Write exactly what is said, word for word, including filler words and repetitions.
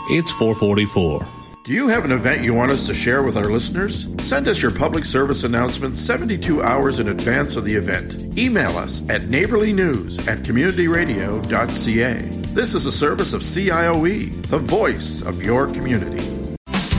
it's four forty-four. Do you have an event you want us to share with our listeners? Send us your public service announcement seventy-two hours in advance of the event. Email us at neighborlynews at community radio dot c a. This is a service of C I O E, the voice of your community.